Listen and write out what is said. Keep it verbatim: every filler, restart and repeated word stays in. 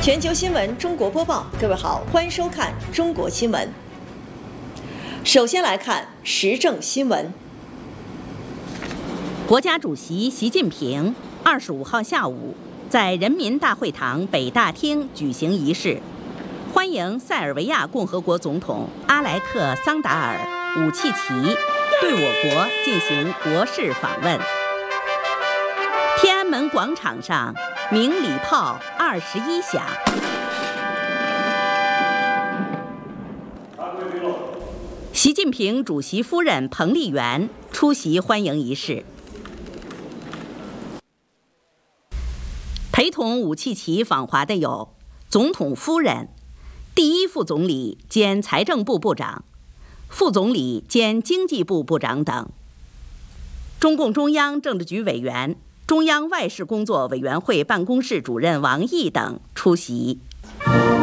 全球新闻中国播报，各位好，欢迎收看中国新闻。首先来看时政新闻。 国家主席习近平二十五号下午在人民大会堂北大厅举行仪式，欢迎塞尔维亚共和国总统阿莱克桑达尔·武契奇对我国进行国事访问。天安门广场上鸣礼炮二十一响。习近平主席夫人彭丽媛出席欢迎仪式。陪同武契奇访华的有总统夫人、第一副总理兼财政部部长、副总理兼经济部部长等。中共中央政治局委员、中央外事工作委员会办公室主任王毅等出席。